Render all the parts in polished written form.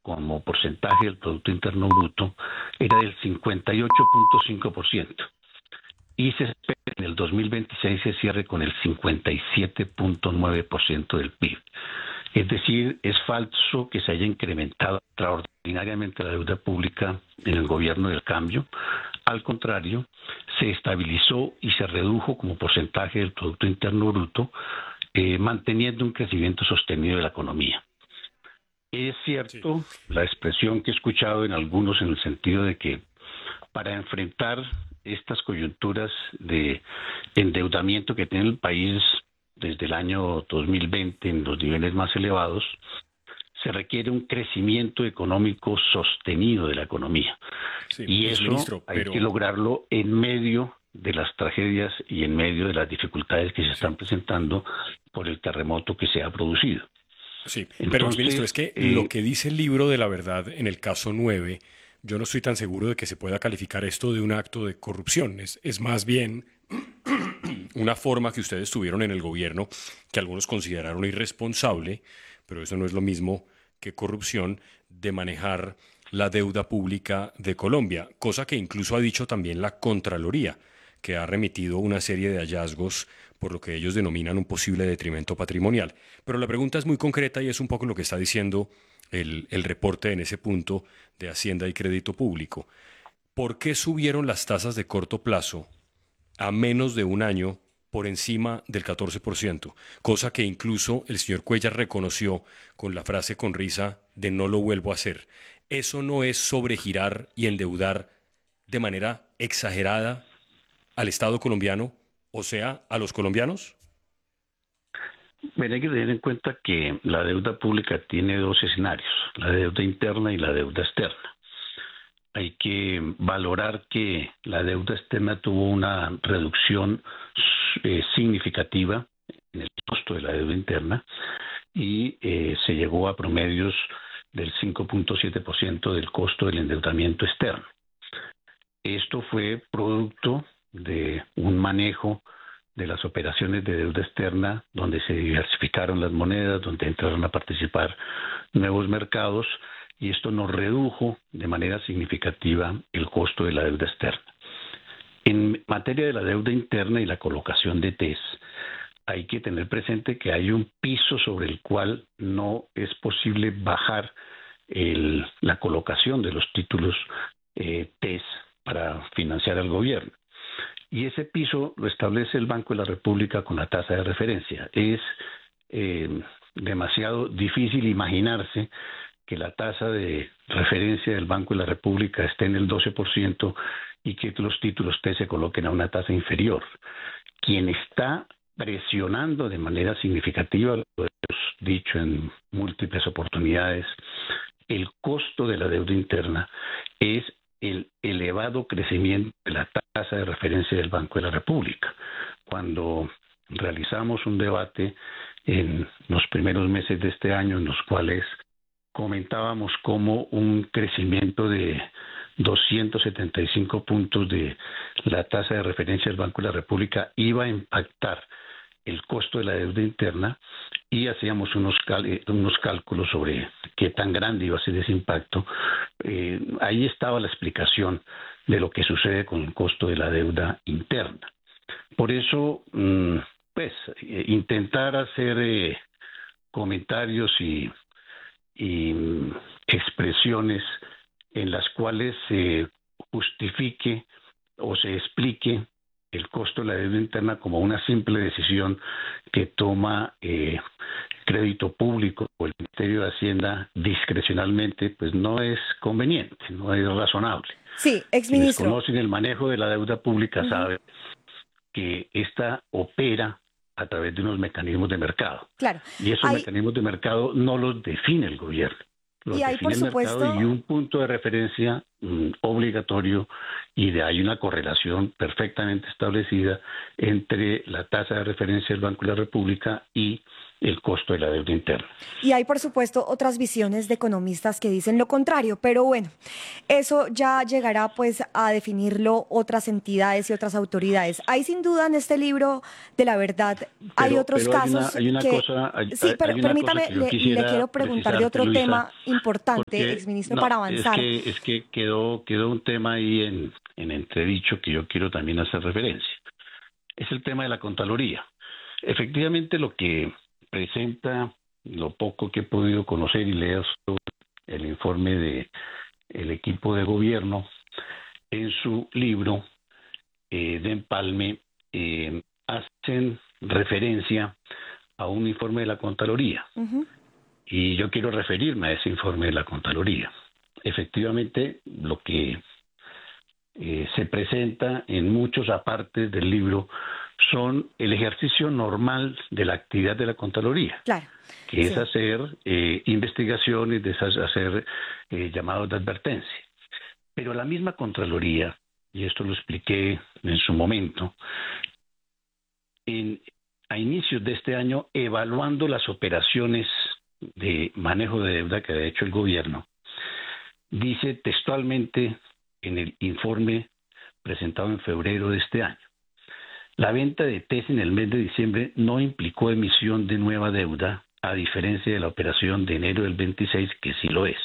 como porcentaje del Producto Interno Bruto era del 58.5%. Y se espera que en el 2026 se cierre con el 57.9% del PIB. Es decir, es falso que se haya incrementado extraordinariamente la deuda pública en el gobierno del cambio. Al contrario, se estabilizó y se redujo como porcentaje del Producto Interno Bruto, manteniendo un crecimiento sostenido de la economía. Es cierto la expresión que he escuchado en algunos en el sentido de que para enfrentar estas coyunturas de endeudamiento que tiene el país desde el año 2020 en los niveles más elevados, se requiere un crecimiento económico sostenido de la economía. Sí, Y eso hay que lograrlo en medio de las tragedias y en medio de las dificultades que se están presentando por el terremoto que se ha producido. Sí, pero ministro, es que lo que dice el libro de la verdad en el caso 9, yo no estoy tan seguro de que se pueda calificar esto de un acto de corrupción. Es más bien una forma que ustedes tuvieron en el gobierno que algunos consideraron irresponsable, pero eso no es lo mismo que corrupción, de manejar la deuda pública de Colombia, cosa que incluso ha dicho también la Contraloría, que ha remitido una serie de hallazgos por lo que ellos denominan un posible detrimento patrimonial. Pero la pregunta es muy concreta y es un poco lo que está diciendo el reporte en ese punto de Hacienda y Crédito Público. ¿Por qué subieron las tasas de corto plazo a menos de un año por encima del 14%? Cosa que incluso el señor Cuellar reconoció con la frase con risa de no lo vuelvo a hacer. ¿Eso no es sobregirar y endeudar de manera exagerada al Estado colombiano, o sea, a los colombianos? Hay que tener en cuenta que la deuda pública tiene dos escenarios, la deuda interna y la deuda externa. Hay que valorar que la deuda externa tuvo una reducción significativa en el costo de la deuda interna y se llegó a promedios del 5.7% del costo del endeudamiento externo. Esto fue producto de un manejo de las operaciones de deuda externa, donde se diversificaron las monedas, donde entraron a participar nuevos mercados, y esto nos redujo de manera significativa el costo de la deuda externa. En materia de la deuda interna y la colocación de TES, hay que tener presente que hay un piso sobre el cual no es posible bajar la colocación de los títulos TES para financiar al gobierno. Y ese piso lo establece el Banco de la República con la tasa de referencia. Es demasiado difícil imaginarse que la tasa de referencia del Banco de la República esté en el 12% y que los títulos T se coloquen a una tasa inferior. Quien está presionando de manera significativa, lo hemos dicho en múltiples oportunidades, el costo de la deuda interna es el elevado crecimiento de la tasa de referencia del Banco de la República. Cuando realizamos un debate en los primeros meses de este año, en los cuales comentábamos cómo un crecimiento de 275 puntos de la tasa de referencia del Banco de la República iba a impactar el costo de la deuda interna, y hacíamos unos cálculos sobre qué tan grande iba a ser ese impacto. Ahí estaba la explicación de lo que sucede con el costo de la deuda interna. Por eso, intentar hacer comentarios y expresiones en las cuales se justifique o se explique el costo de la deuda interna como una simple decisión que toma Crédito Público o el Ministerio de Hacienda discrecionalmente, pues no es conveniente, no es razonable. Sí, exministro. Quienes conocen el manejo de la deuda pública saben que esta opera a través de unos mecanismos de mercado. Claro. Y esos mecanismos de mercado no los define el gobierno. Los define el mercado y un punto de referencia obligatorio, y de ahí una correlación perfectamente establecida entre la tasa de referencia del Banco de la República y el costo de la deuda interna. Y hay, por supuesto, otras visiones de economistas que dicen lo contrario, pero bueno, eso ya llegará pues a definirlo otras entidades y otras autoridades. Hay sin duda en este libro de la verdad, hay otros casos hay una que... cosa, Sí, pero hay una cosa permítame, que yo le quisiera quiero preguntar de precisarte, otro Luisa, tema importante, porque exministro, no, para avanzar. es que quedó un tema ahí en entredicho que yo quiero también hacer referencia. Es el tema de la Contraloría. Efectivamente, lo que presenta, lo poco que he podido conocer y leer sobre el informe de el equipo de gobierno en su libro de empalme, hacen referencia a un informe de la Contraloría. Uh-huh. Y yo quiero referirme a ese informe de la Contraloría. Efectivamente, lo que se presenta en muchos apartes del libro son el ejercicio normal de la actividad de la Contraloría, claro, que es sí. hacer investigaciones, de hacer llamados de advertencia. Pero la misma Contraloría, y esto lo expliqué en su momento, a inicios de este año, evaluando las operaciones de manejo de deuda que ha hecho el gobierno, dice textualmente en el informe presentado en febrero de este año: la venta de TES en el mes de diciembre no implicó emisión de nueva deuda, a diferencia de la operación de enero del 26, que sí lo es.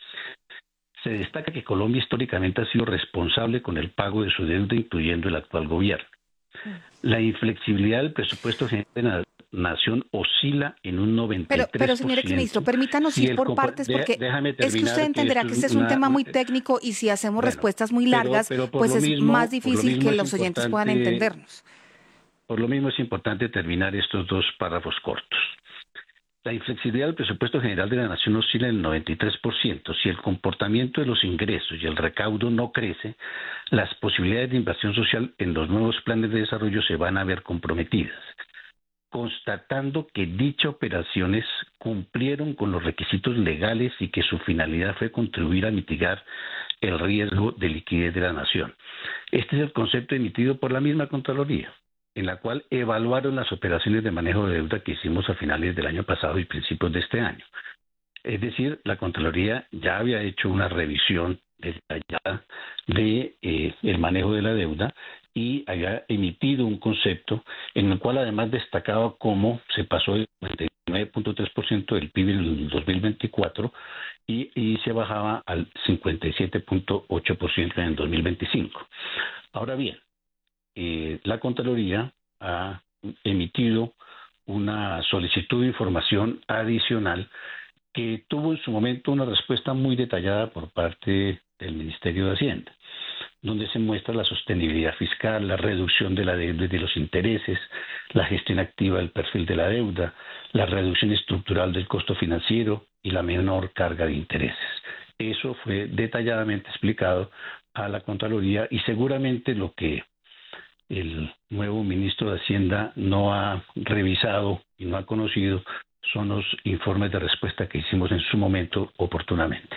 Se destaca que Colombia históricamente ha sido responsable con el pago de su deuda, incluyendo el actual gobierno. La inflexibilidad del presupuesto general de la nación oscila en un 93%. Pero señor exministro, permítanos ir por partes, porque es que usted entenderá que este es un tema muy técnico y si hacemos respuestas muy largas, pues es más difícil que los oyentes puedan entendernos. Por lo mismo es importante terminar estos dos párrafos cortos. La inflexibilidad del presupuesto general de la nación oscila en el 93%. Si el comportamiento de los ingresos y el recaudo no crece, las posibilidades de inversión social en los nuevos planes de desarrollo se van a ver comprometidas. Constatando que dichas operaciones cumplieron con los requisitos legales y que su finalidad fue contribuir a mitigar el riesgo de liquidez de la nación. Este es el concepto emitido por la misma Contraloría, en la cual evaluaron las operaciones de manejo de deuda que hicimos a finales del año pasado y principios de este año. Es decir, la Contraloría ya había hecho una revisión detallada de el manejo de la deuda y había emitido un concepto en el cual además destacaba cómo se pasó del 99.3% del PIB en el 2024 y se bajaba al 57.8% en el 2025. Ahora bien, la Contraloría ha emitido una solicitud de información adicional que tuvo en su momento una respuesta muy detallada por parte del Ministerio de Hacienda, donde se muestra la sostenibilidad fiscal, la reducción de la deuda y de los intereses, la gestión activa del perfil de la deuda, la reducción estructural del costo financiero y la menor carga de intereses. Eso fue detalladamente explicado a la Contraloría y seguramente lo que el nuevo ministro de Hacienda no ha revisado y no ha conocido son los informes de respuesta que hicimos en su momento oportunamente.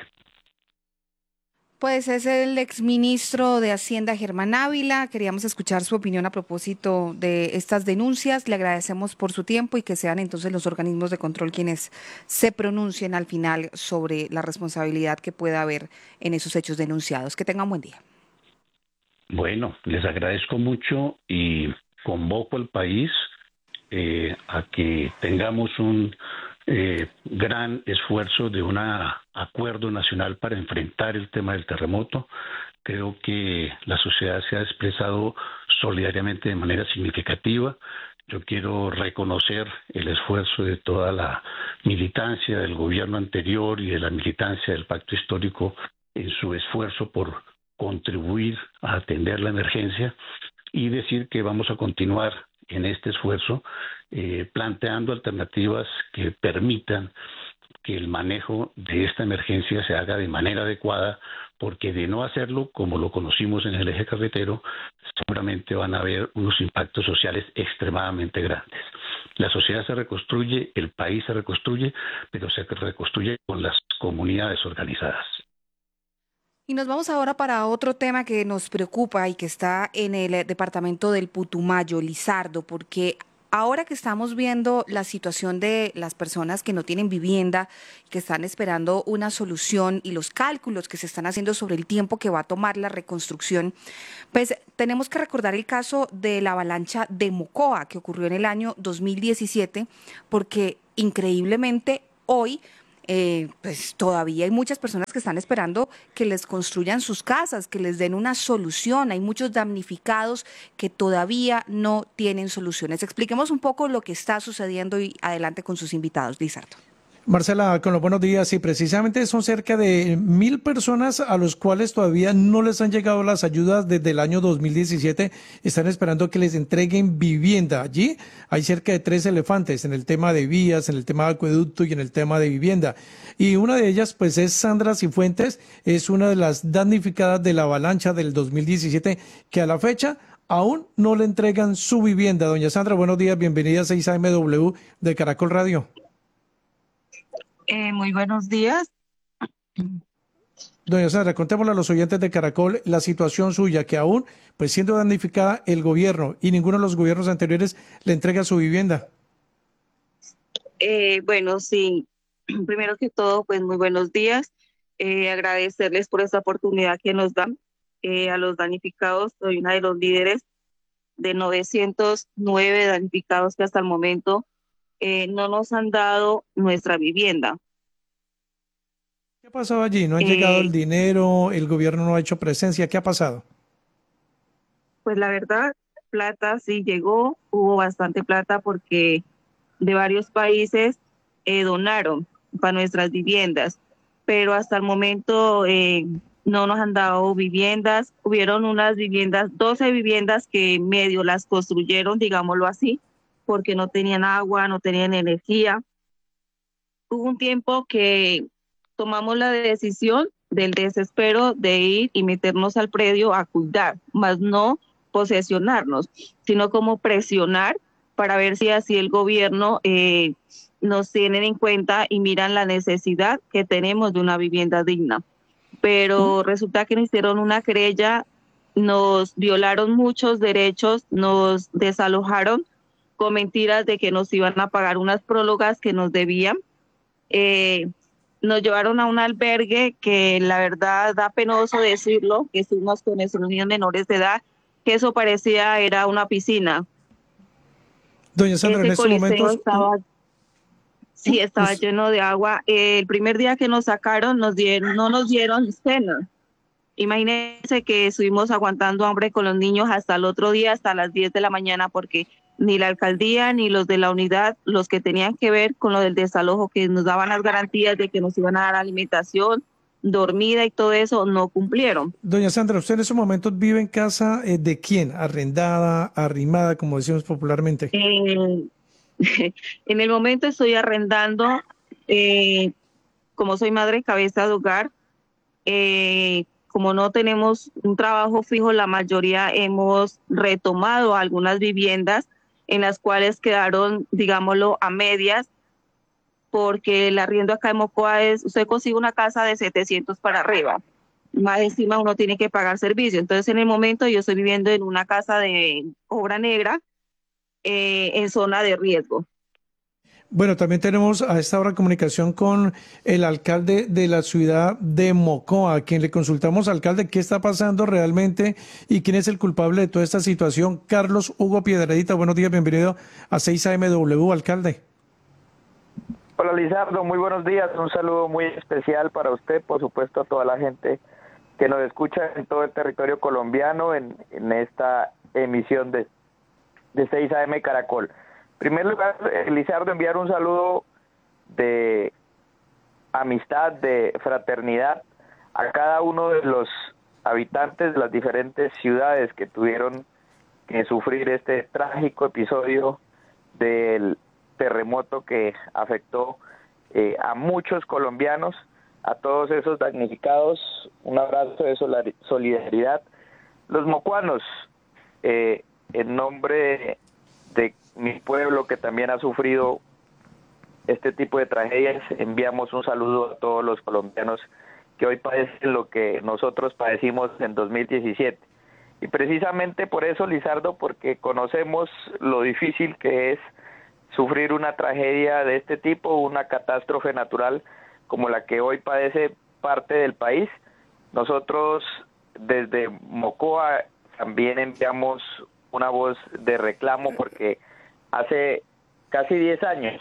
Pues es el exministro de Hacienda, Germán Ávila. Queríamos escuchar su opinión a propósito de estas denuncias. Le agradecemos por su tiempo y que sean entonces los organismos de control quienes se pronuncien al final sobre la responsabilidad que pueda haber en esos hechos denunciados. Que tengan buen día. Bueno, les agradezco mucho y convoco al país a que tengamos un gran esfuerzo de un acuerdo nacional para enfrentar el tema del terremoto. Creo que la sociedad se ha expresado solidariamente de manera significativa. Yo quiero reconocer el esfuerzo de toda la militancia del gobierno anterior y de la militancia del Pacto Histórico en su esfuerzo por contribuir a atender la emergencia y decir que vamos a continuar en este esfuerzo planteando alternativas que permitan que el manejo de esta emergencia se haga de manera adecuada, porque de no hacerlo, como lo conocimos en el eje cafetero, seguramente van a haber unos impactos sociales extremadamente grandes. La sociedad se reconstruye, el país se reconstruye, pero se reconstruye con las comunidades organizadas. Y nos vamos ahora para otro tema que nos preocupa y que está en el departamento del Putumayo, Lizardo, porque ahora que estamos viendo la situación de las personas que no tienen vivienda, que están esperando una solución y los cálculos que se están haciendo sobre el tiempo que va a tomar la reconstrucción, pues tenemos que recordar el caso de la avalancha de Mocoa que ocurrió en el año 2017, porque increíblemente hoy pues todavía hay muchas personas que están esperando que les construyan sus casas, que les den una solución. Hay muchos damnificados que todavía no tienen soluciones. Expliquemos un poco lo que está sucediendo y adelante con sus invitados, Lizardo. Marcela, con los buenos días. Y precisamente son cerca de 1.000 personas a los cuales todavía no les han llegado las ayudas desde el año 2017. Están esperando que les entreguen vivienda. Allí hay cerca de 3 elefantes en el tema de vías, en el tema de acueducto y en el tema de vivienda. Y una de ellas, pues, es Sandra Cifuentes, es una de las damnificadas de la avalancha del 2017, que a la fecha aún no le entregan su vivienda. Doña Sandra, buenos días, bienvenida a 6AMW de Caracol Radio. Muy buenos días. Doña Sandra, contémosle a los oyentes de Caracol la situación suya, que aún, pues siendo damnificada el gobierno y ninguno de los gobiernos anteriores le entrega su vivienda. Bueno, sí, primero que todo, pues muy buenos días. Agradecerles por esta oportunidad que nos dan. A los damnificados, soy una de los líderes de 909 damnificados que hasta el momento no nos han dado nuestra vivienda. ¿Qué ha pasado allí? ¿No ha llegado el dinero? ¿El gobierno no ha hecho presencia? ¿Qué ha pasado? Pues la verdad, plata sí llegó, hubo bastante plata porque de varios países donaron para nuestras viviendas, pero hasta el momento no nos han dado viviendas. Hubieron unas viviendas, 12 viviendas que medio las construyeron, digámoslo así, porque no tenían agua, no tenían energía. Hubo un tiempo que tomamos la decisión del desespero de ir y meternos al predio a cuidar, más no posesionarnos, sino como presionar para ver si así el gobierno nos tienen en cuenta y miran la necesidad que tenemos de una vivienda digna. Pero resulta que nos hicieron una querella, nos violaron muchos derechos, nos desalojaron con mentiras de que nos iban a pagar unas prólogas que nos debían. Nos llevaron a un albergue que la verdad da penoso decirlo, que estuvimos con nuestros niños menores de edad, que eso parecía era una piscina. Doña Sandra, en estos momentos estaba lleno de agua. El primer día que nos sacaron no nos dieron cena. Imagínense que estuvimos aguantando hambre con los niños hasta el otro día, hasta las 10 de la mañana, porque ni la alcaldía ni los de la unidad, los que tenían que ver con lo del desalojo, que nos daban las garantías de que nos iban a dar alimentación, dormida y todo eso, no cumplieron. Doña Sandra, ¿usted en esos momentos vive en casa de quién? ¿Arrendada, arrimada, como decimos popularmente? En el momento estoy arrendando, como soy madre cabeza de hogar, como no tenemos un trabajo fijo, la mayoría hemos retomado algunas viviendas en las cuales quedaron, digámoslo, a medias, porque el arriendo acá en Mocoa usted consigue una casa de 700 para arriba, más encima uno tiene que pagar servicio. Entonces en el momento yo estoy viviendo en una casa de obra negra en zona de riesgo. Bueno, también tenemos a esta hora comunicación con el alcalde de la ciudad de Mocoa, a quien le consultamos, alcalde, qué está pasando realmente y quién es el culpable de toda esta situación. Carlos Hugo Piedradita, buenos días, bienvenido a 6AMW, alcalde. Hola Lizardo, muy buenos días, un saludo muy especial para usted, por supuesto a toda la gente que nos escucha en todo el territorio colombiano en esta emisión de 6AM Caracol. En primer lugar, Lizardo, enviar un saludo de amistad, de fraternidad a cada uno de los habitantes de las diferentes ciudades que tuvieron que sufrir este trágico episodio del terremoto que afectó a muchos colombianos, a todos esos damnificados, un abrazo de solidaridad. Los mocuanos, en nombre de mi pueblo que también ha sufrido este tipo de tragedias, enviamos un saludo a todos los colombianos que hoy padecen lo que nosotros padecimos en 2017. Y precisamente por eso, Lizardo, porque conocemos lo difícil que es sufrir una tragedia de este tipo, una catástrofe natural como la que hoy padece parte del país, nosotros desde Mocoa también enviamos una voz de reclamo porque hace casi 10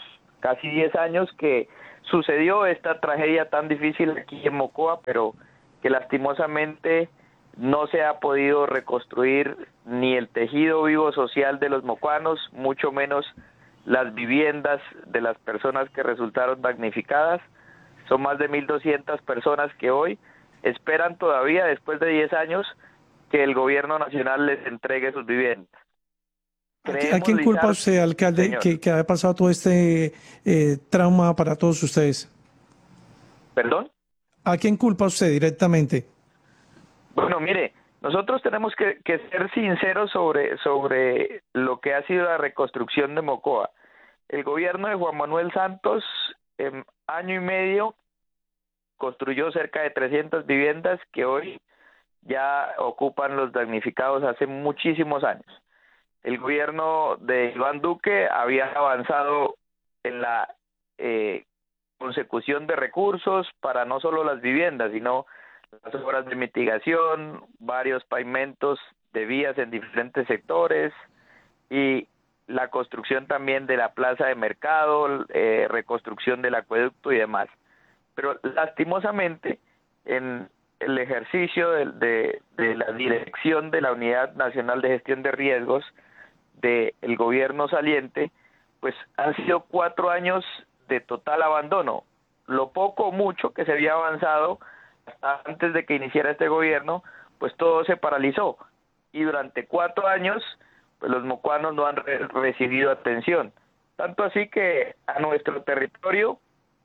años que sucedió esta tragedia tan difícil aquí en Mocoa, pero que lastimosamente no se ha podido reconstruir ni el tejido vivo social de los mocoanos, mucho menos las viviendas de las personas que resultaron damnificadas. Son más de 1.200 personas que hoy esperan todavía, después de 10 años, que el gobierno nacional les entregue sus viviendas. ¿A quién culpa usted, alcalde, que haya pasado todo este trauma para todos ustedes? ¿Perdón? ¿A quién culpa usted directamente? Bueno, mire, nosotros tenemos que ser sinceros sobre lo que ha sido la reconstrucción de Mocoa. El gobierno de Juan Manuel Santos, en año y medio, construyó cerca de 300 viviendas que hoy ya ocupan los damnificados hace muchísimos años. El gobierno de Iván Duque había avanzado en la consecución de recursos para no solo las viviendas, sino las obras de mitigación, varios pavimentos de vías en diferentes sectores y la construcción también de la plaza de mercado, reconstrucción del acueducto y demás. Pero lastimosamente, en el ejercicio de la dirección de la Unidad Nacional de Gestión de Riesgos del gobierno saliente, pues han sido 4 años de total abandono. Lo poco o mucho que se había avanzado hasta antes de que iniciara este gobierno, pues todo se paralizó. Y durante 4 años, pues los mocoanos no han recibido atención. Tanto así que a nuestro territorio,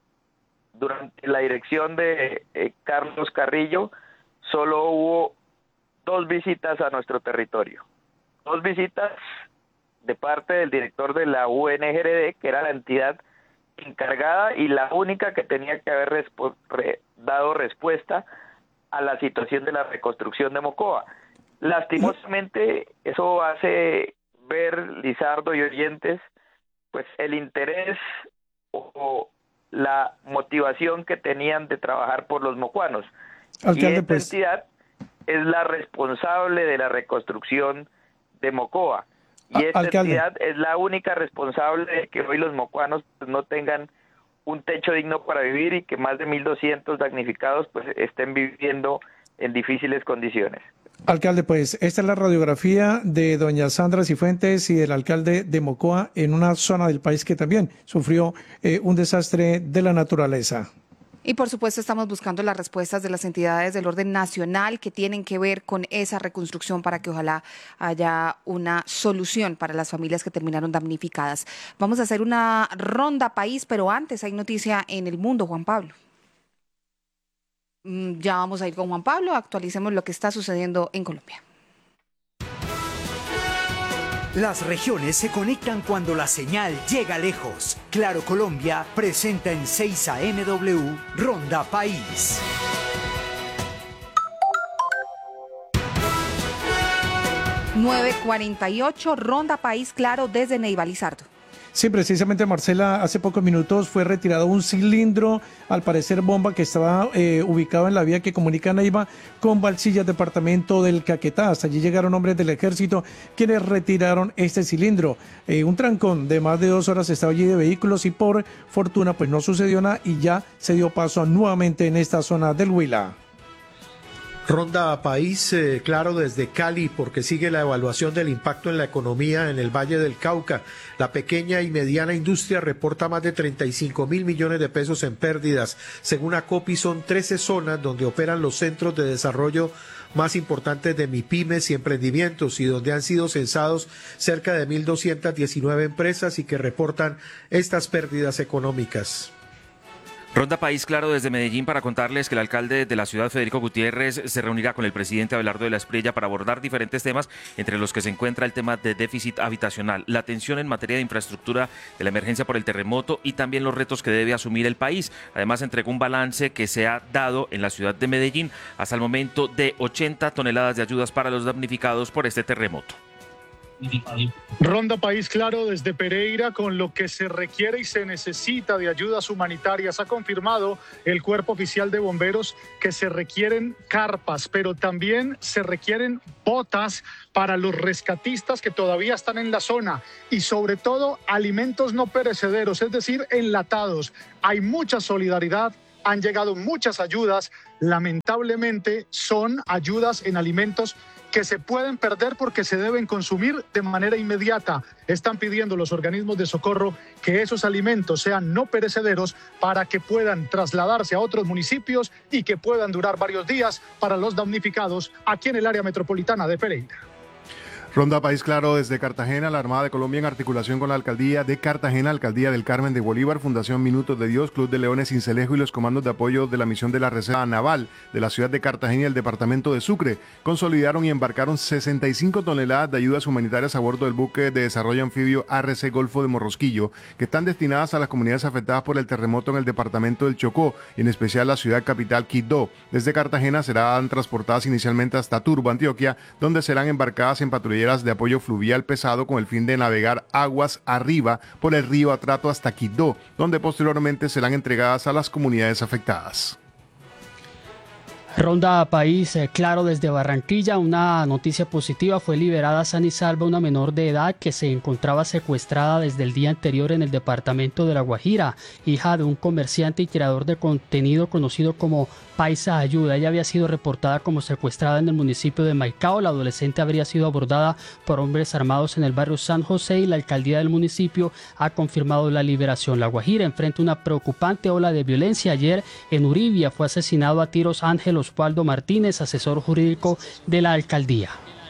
durante la dirección de Carlos Carrillo, solo hubo 2 visitas a nuestro territorio. 2 visitas de parte del director de la UNGRD, que era la entidad encargada y la única que tenía que haber dado respuesta a la situación de la reconstrucción de Mocoa. Lastimosamente, eso hace ver, Lizardo y oyentes, pues el interés o la motivación que tenían de trabajar por los mocoanos. Alcalde, y esta entidad es la responsable de la reconstrucción de Mocoa. Y esta entidad es la única responsable de que hoy los mocoanos pues, no tengan un techo digno para vivir y que más de 1.200 damnificados pues estén viviendo en difíciles condiciones. Alcalde, pues esta es la radiografía de doña Sandra Cifuentes y del alcalde de Mocoa en una zona del país que también sufrió un desastre de la naturaleza. Y por supuesto estamos buscando las respuestas de las entidades del orden nacional que tienen que ver con esa reconstrucción para que ojalá haya una solución para las familias que terminaron damnificadas. Vamos a hacer una ronda país, pero antes hay noticia en el mundo, Juan Pablo. Ya vamos a ir con Juan Pablo, actualicemos lo que está sucediendo en Colombia. Las regiones se conectan cuando la señal llega lejos. Claro Colombia presenta en 6 AMW Ronda País. ...9:48, Ronda País, Claro, desde Neiva, Lizardo. Sí, precisamente, Marcela, hace pocos minutos fue retirado un cilindro, al parecer bomba, que estaba ubicado en la vía que comunica Neiva con Balsillas, departamento del Caquetá. Hasta allí llegaron hombres del ejército quienes retiraron este cilindro. Un trancón de más de 2 horas estaba allí de vehículos y por fortuna pues no sucedió nada y ya se dio paso nuevamente en esta zona del Huila. Ronda País, claro, desde Cali, porque sigue la evaluación del impacto en la economía en el Valle del Cauca. La pequeña y mediana industria reporta más de 35.000 millones de pesos en pérdidas. Según ACOPI, son 13 zonas donde operan los centros de desarrollo más importantes de MIPYMES y emprendimientos y donde han sido censados cerca de 1.219 empresas y que reportan estas pérdidas económicas. Ronda País Claro desde Medellín para contarles que el alcalde de la ciudad, Federico Gutiérrez, se reunirá con el presidente Abelardo de la Espriella para abordar diferentes temas, entre los que se encuentra el tema de déficit habitacional, la atención en materia de infraestructura de la emergencia por el terremoto y también los retos que debe asumir el país. Además, entregó un balance que se ha dado en la ciudad de Medellín hasta el momento de 80 toneladas de ayudas para los damnificados por este terremoto. Ronda País Claro desde Pereira con lo que se requiere y se necesita de ayudas humanitarias. Ha confirmado el Cuerpo Oficial de Bomberos que se requieren carpas, pero también se requieren botas para los rescatistas que todavía están en la zona y sobre todo alimentos no perecederos, es decir, enlatados. Hay mucha solidaridad. Han llegado muchas ayudas, lamentablemente son ayudas en alimentos que se pueden perder porque se deben consumir de manera inmediata. Están pidiendo los organismos de socorro que esos alimentos sean no perecederos para que puedan trasladarse a otros municipios y que puedan durar varios días para los damnificados aquí en el área metropolitana de Pereira. Ronda País Claro desde Cartagena. La Armada de Colombia, en articulación con la Alcaldía de Cartagena, Alcaldía del Carmen de Bolívar, Fundación Minutos de Dios, Club de Leones Cincelejo y los comandos de apoyo de la misión de la Reserva Naval de la ciudad de Cartagena y el departamento de Sucre consolidaron y embarcaron 65 toneladas de ayudas humanitarias a bordo del buque de desarrollo anfibio ARC Golfo de Morrosquillo, que están destinadas a las comunidades afectadas por el terremoto en el departamento del Chocó, y en especial la ciudad capital Quibdó. Desde Cartagena serán transportadas inicialmente hasta Turbo, Antioquia, donde serán embarcadas en patrulleras de apoyo fluvial pesado con el fin de navegar aguas arriba por el río Atrato hasta Quibdó, donde posteriormente serán entregadas a las comunidades afectadas. Ronda País Claro desde Barranquilla. Una noticia positiva: fue liberada sana y salva una menor de edad que se encontraba secuestrada desde el día anterior en el departamento de La Guajira, hija de un comerciante y creador de contenido conocido como Paisa Ayuda. Ella había sido reportada como secuestrada en el municipio de Maicao. La adolescente habría sido abordada por hombres armados en el barrio San José y la alcaldía del municipio ha confirmado la liberación. La Guajira enfrenta una preocupante ola de violencia. Ayer en Uribia fue asesinado a tiros Ángel Osvaldo Martínez, asesor jurídico de la alcaldía.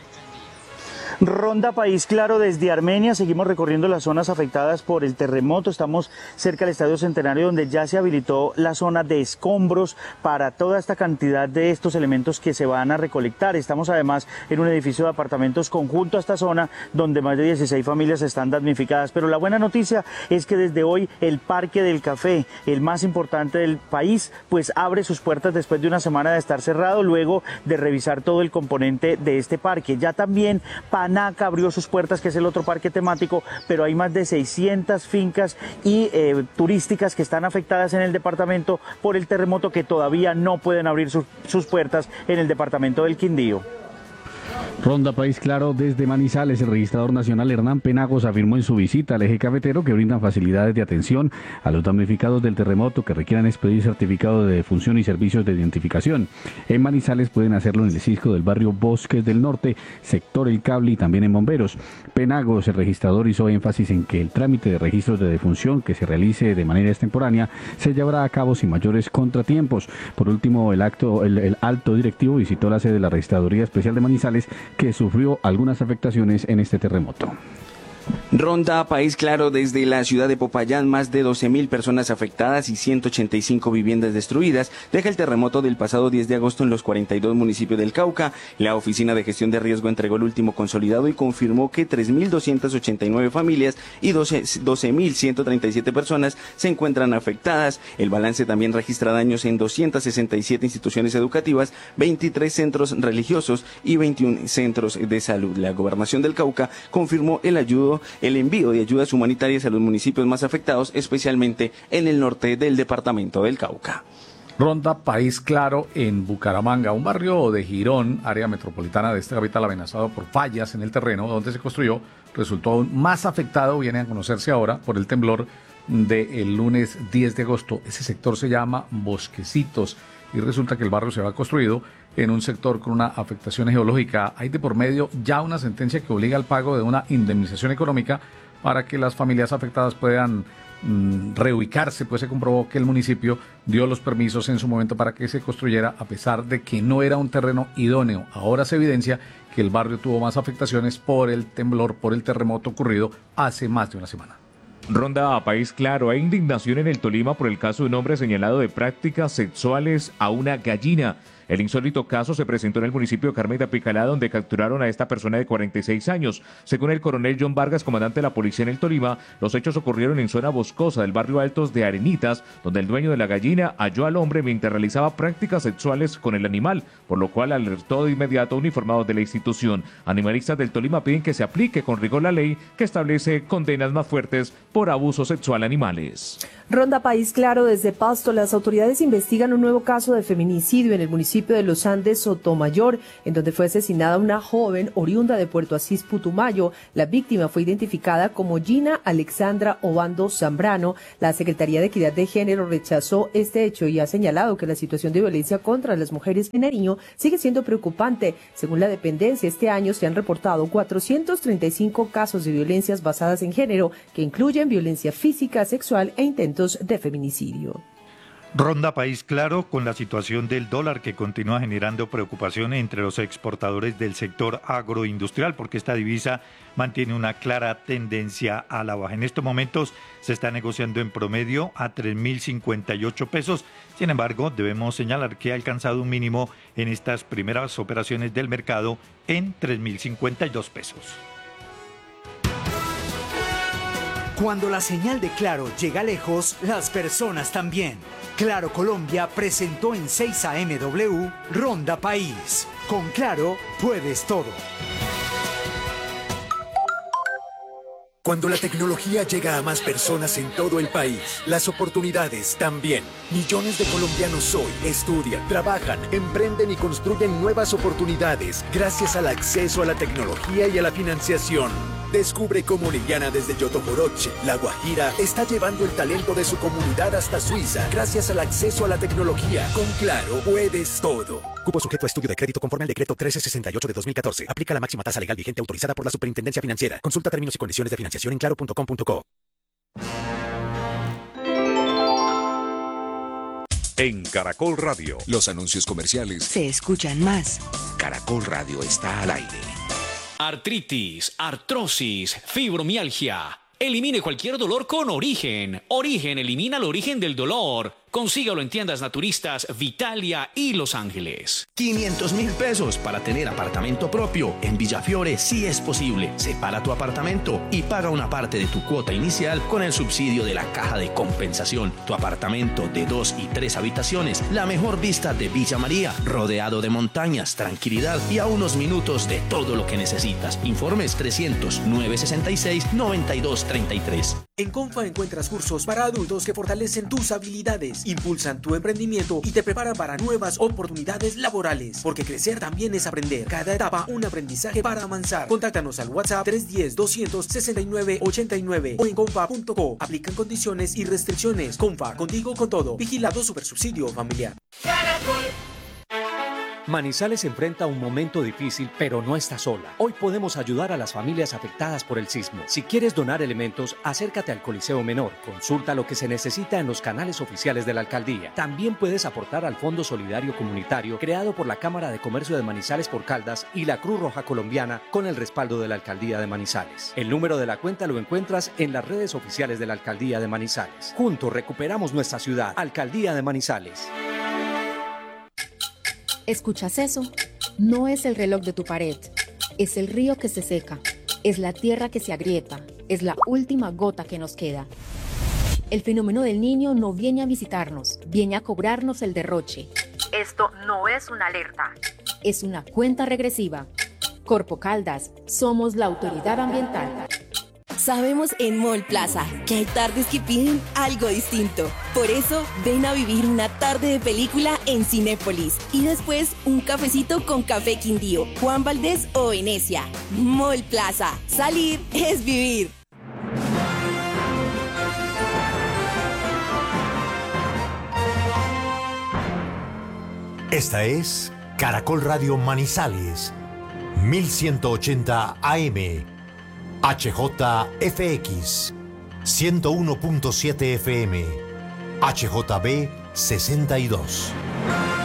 Ronda País Claro desde Armenia. Seguimos recorriendo las zonas afectadas por el terremoto. Estamos cerca del Estadio Centenario, donde ya se habilitó la zona de escombros para toda esta cantidad de estos elementos que se van a recolectar. Estamos además en un edificio de apartamentos conjunto a esta zona, donde más de 16 familias están damnificadas. Pero la buena noticia es que desde hoy el Parque del Café, el más importante del país, pues abre sus puertas después de una semana de estar cerrado, luego de revisar todo el componente de este parque. Ya también Panaca abrió sus puertas, que es el otro parque temático, pero hay más de 600 fincas y turísticas que están afectadas en el departamento por el terremoto, que todavía no pueden abrir sus puertas en el departamento del Quindío. Ronda País Claro desde Manizales. El registrador nacional Hernán Penagos afirmó en su visita al eje cafetero que brindan facilidades de atención a los damnificados del terremoto que requieran expedir certificado de defunción y servicios de identificación. En Manizales pueden hacerlo en el Cisco del barrio Bosques del Norte, sector El Cable y también en Bomberos. Penagos, el registrador, hizo énfasis en que el trámite de registros de defunción que se realice de manera extemporánea se llevará a cabo sin mayores contratiempos. Por último, el alto directivo visitó la sede de la Registraduría Especial de Manizales, que sufrió algunas afectaciones en este terremoto. Ronda País Claro desde la ciudad de Popayán. Más de 12.000 personas afectadas y 185 viviendas destruidas deja el terremoto del pasado 10 de agosto en los 42 municipios del Cauca. La Oficina de Gestión de Riesgo entregó el último consolidado y confirmó que 3.289 familias y 12.137 personas se encuentran afectadas. El balance también registra daños en 267 instituciones educativas, 23 centros religiosos y 21 centros de salud. La Gobernación del Cauca confirmó el envío de ayudas humanitarias a los municipios más afectados, especialmente en el norte del departamento del Cauca. Ronda País Claro en Bucaramanga, un barrio de Girón, área metropolitana de esta capital, amenazado por fallas en el terreno donde se construyó, resultó aún más afectado, viene a conocerse ahora, por el temblor del lunes 10 de agosto. Ese sector se llama Bosquecitos y resulta que el barrio se va construido en un sector con una afectación geológica. Hay de por medio ya una sentencia que obliga al pago de una indemnización económica para que las familias afectadas puedan reubicarse. Pues se comprobó que el municipio dio los permisos en su momento para que se construyera, a pesar de que no era un terreno idóneo. Ahora se evidencia que el barrio tuvo más afectaciones por el temblor, por el terremoto ocurrido hace más de una semana. Ronda a País Claro. Hay indignación en el Tolima por el caso de un hombre señalado de prácticas sexuales a una gallina. El insólito caso se presentó en el municipio de Carmen de Apicalá, donde capturaron a esta persona de 46 años. Según el coronel John Vargas, comandante de la policía en el Tolima, los hechos ocurrieron en zona boscosa del barrio Altos de Arenitas, donde el dueño de la gallina halló al hombre mientras realizaba prácticas sexuales con el animal, por lo cual alertó de inmediato a uniformados de la institución. Animalistas del Tolima piden que se aplique con rigor la ley que establece condenas más fuertes por abuso sexual a animales. Ronda País Claro desde Pasto. Las autoridades investigan un nuevo caso de feminicidio en el municipio de Los Andes, Sotomayor, en donde fue asesinada una joven oriunda de Puerto Asís, Putumayo. La víctima fue identificada como Gina Alexandra Obando Zambrano. La Secretaría de Equidad de Género rechazó este hecho y ha señalado que la situación de violencia contra las mujeres en Nariño sigue siendo preocupante. Según la dependencia, este año se han reportado 435 casos de violencias basadas en género, que incluyen violencia física, sexual e intentos de feminicidio. Ronda País Claro con la situación del dólar, que continúa generando preocupación entre los exportadores del sector agroindustrial, porque esta divisa mantiene una clara tendencia a la baja. En estos momentos se está negociando en promedio a 3.058 pesos. Sin embargo, debemos señalar que ha alcanzado un mínimo en estas primeras operaciones del mercado en 3.052 pesos. Cuando la señal de Claro llega lejos, las personas también. Claro Colombia presentó en 6 AMW Ronda País. Con Claro puedes todo. Cuando la tecnología llega a más personas en todo el país, las oportunidades también. Millones de colombianos hoy estudian, trabajan, emprenden y construyen nuevas oportunidades gracias al acceso a la tecnología y a la financiación. Descubre cómo Liliana desde Yotoboroche, La Guajira, está llevando el talento de su comunidad hasta Suiza gracias al acceso a la tecnología. Con Claro puedes todo. Cupo sujeto a estudio de crédito conforme al decreto 1368 de 2014. Aplica la máxima tasa legal vigente autorizada por la Superintendencia Financiera. Consulta términos y condiciones de financiación en claro.com.co. En Caracol Radio, los anuncios comerciales se escuchan más. Caracol Radio está al aire. Artritis, artrosis, fibromialgia. Elimine cualquier dolor con Origen. Origen elimina el origen del dolor. Consígalo en tiendas naturistas Vitalia y Los Ángeles. 500.000 pesos para tener apartamento propio. En Villafiore sí es posible. Separa tu apartamento y paga una parte de tu cuota inicial con el subsidio de la Caja de Compensación. Tu apartamento de 2 y 3 habitaciones. La mejor vista de Villa María. Rodeado de montañas, tranquilidad y a unos minutos de todo lo que necesitas. Informes 300-966-9233. En Confa encuentras cursos para adultos que fortalecen tus habilidades, impulsan tu emprendimiento y te preparan para nuevas oportunidades laborales. Porque crecer también es aprender. Cada etapa un aprendizaje para avanzar. Contáctanos al WhatsApp 310-269-89 o en confa.co. Aplican condiciones y restricciones. Confa, contigo con todo. Vigilado Supersubsidio Familiar. Manizales enfrenta un momento difícil, pero no está sola. Hoy podemos ayudar a las familias afectadas por el sismo. Si quieres donar elementos, acércate al Coliseo Menor. Consulta lo que se necesita en los canales oficiales de la alcaldía. También puedes aportar al Fondo Solidario Comunitario creado por la Cámara de Comercio de Manizales por Caldas y la Cruz Roja Colombiana con el respaldo de la Alcaldía de Manizales. El número de la cuenta lo encuentras en las redes oficiales de la Alcaldía de Manizales. Juntos recuperamos nuestra ciudad. Alcaldía de Manizales. ¿Escuchas eso? No es el reloj de tu pared, es el río que se seca, es la tierra que se agrieta, es la última gota que nos queda. El fenómeno del Niño no viene a visitarnos, viene a cobrarnos el derroche. Esto no es una alerta, es una cuenta regresiva. Corpo Caldas, somos la autoridad ambiental. Sabemos en Mall Plaza que hay tardes que piden algo distinto. Por eso, ven a vivir una tarde de película en Cinépolis y después un cafecito con Café Quindío, Juan Valdés o Venecia. Mall Plaza. Salir es vivir. Esta es Caracol Radio Manizales, 1180 AM. HJFX 101.7 FM, HJB 62.